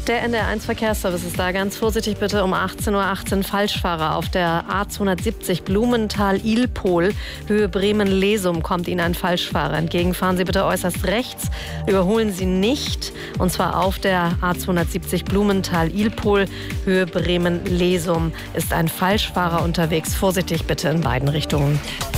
Der NDR1 Verkehrsservice ist da. Ganz vorsichtig bitte um 18:18 Uhr Falschfahrer auf der A270 Blumenthal-Ilpol, Höhe Bremen-Lesum, kommt Ihnen ein Falschfahrer entgegen. Fahren Sie bitte äußerst rechts, überholen Sie nicht, und zwar auf der A270 Blumenthal-Ilpol, Höhe Bremen-Lesum ist ein Falschfahrer unterwegs. Vorsichtig bitte in beiden Richtungen.